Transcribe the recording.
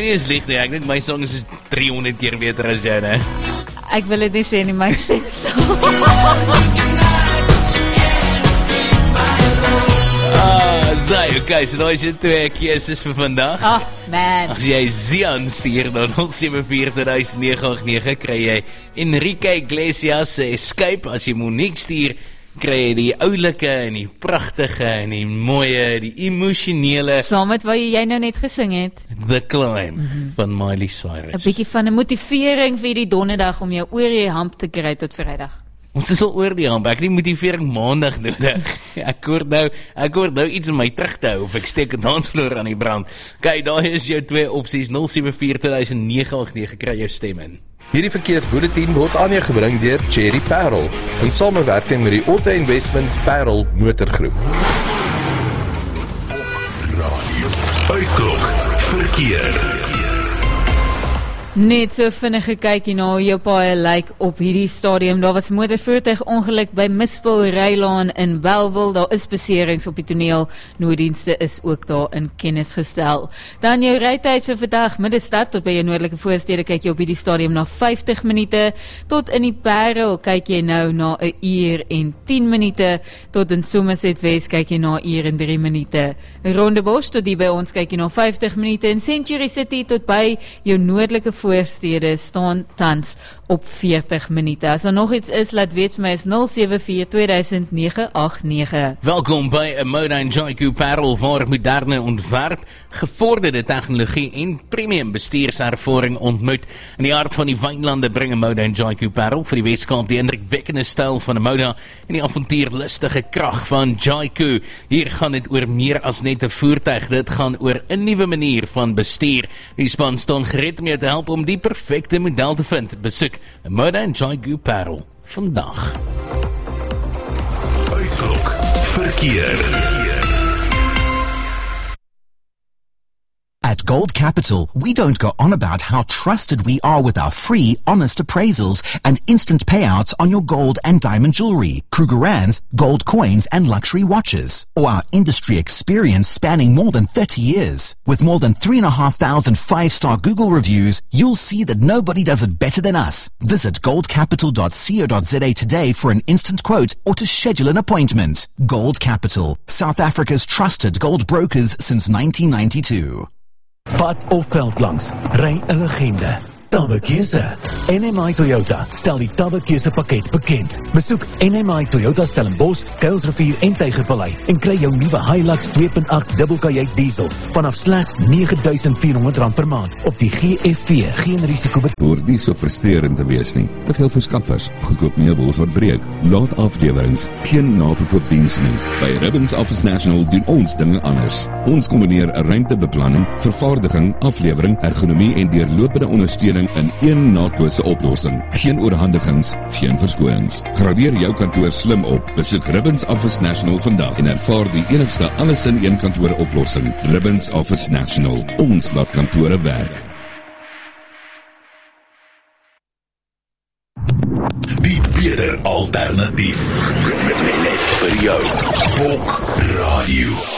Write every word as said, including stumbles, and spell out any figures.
nie eens lieg nie, ek dink my song is driehonderd keer beter as jy, ne? Ek wil dit nie sê nie, my stem so. Ah, Zai, okay, so nou is jy twee keuses vir vandag. Oh, man. As jy Zian stuur na nul sewe vier twee nege agt nege, kry jy Enrique Iglesias se Escape. As jy Monique stuur, kry jy die oulike en die pragtige en die mooie, die emosionele Saam met wat jy nou net gesing het. The Climb mm-hmm. van Miley 'n Cyrus. bietjie van 'n motivering vir die donderdag om jou oor die hamp te kry tot Vrydag. Ons is al oor die hamp, ek het die motivering maandag nodig. Ek hoor nou, ek hoor nou iets om my terug te hou, of ek steek 'n dansvloer aan die brand. Kyk, daar is jou twee opsies, nul sewe vier twee nege agt nege, kry jou stem in. Hierdie verkeersboedeteam word aan jou gebring deur Cherry Parel in samewerking met die Auto Investment Parel Motorgroep. Radio Uitklok Verkeer. Net so vinnige kykie na hoe jou paaie lyk op hierdie stadium. Daar was motorvoertuig ongeluk by Mispel Rylaan in Bellville. Daar is beserings op die toneel. Nooddienste is ook daar in kennis gestel. Dan jou rytyd vir vandag Middestad tot by jou noordelike voorstede kyk jy op hierdie stadium na vyftig minute. Tot in die Parel kyk jy nou na 'n uur en tien minute. Tot in Somerset West kyk jy na 'n uur en drie minute. Rondebosch tot die by ons kyk jy na vyftig minute. En Century City tot by jou noordelike voorstede staan tans op veertig minute. As er nog iets is, laat weet vir my is nul sewe vier twee nege agt nege. Welkom by 'n Moda en Jaiku Parel waar moderne ontwerp, gevorderde tegnologie en premium bestuurservaring ontmoet. In die hart van die wynlande bring 'n Moda en Jaiku Parel vir die Weskaap die indrukwekkende styl van 'n Moda en die avontuurlustige krag van Jaiku. Hier gaan dit oor meer as net 'n voertuig, dit gaan oor 'n nuwe manier van bestuur. Die span staan gereed om jou te help om die perfekte model te vind. Besoek 'n Moda en Jaiku Parel vandag. Uitklok Verkeer. At Gold Capital, we don't go on about how trusted we are with our free, honest appraisals and instant payouts on your gold and diamond jewelry, Krugerrands, gold coins and luxury watches, or our industry experience spanning more than thirty years. With more than three and a half thousand five-star Google reviews, you'll see that nobody does it better than us. Visit gold capital dot co dot za today for an instant quote or to schedule an appointment. Gold Capital, South Africa's trusted gold brokers since nineteen ninety-two. Pad of veld langs, ry 'n legende. Tabbekeuse. N M I Toyota stel die Tabbekeuse pakket bekend. Besoek N M I Toyota Stellenbosch, Kuilsrivier en Tygervallei en kry jou nuwe Hilux twee punt agt dubbelkajuit diesel vanaf slegs nege duisend vier honderd rand per maand op die G F V. Geen risiko. Hoort nie so frustrerend te wees nie. Te veel verskaffers, goedkoop meubels wat breek, laat aflewerings, geen naverkoopdiens nie. By Ribbons Office National doen ons dinge anders. Ons kombineer ruimtebeplanning, vervaardiging, aflewering, ergonomie en deurlopende ondersteuning in een naatlose oplossing. Geen oorhandigings, geen verskonings. Gradeer jou kantoor slim op. Besoek Ribbons Office National vandag en ervaar die enigste alles in een kantoor oplossing. Ribbons Office National. Ons laat kantore werk. Die beter alternatief. Net vir jou. Bok Radio.